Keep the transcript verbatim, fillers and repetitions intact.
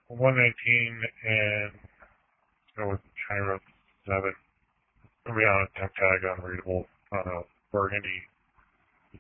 one nineteen and go with Gyro seven. It'll be on a temp tag, unreadable on a burgundy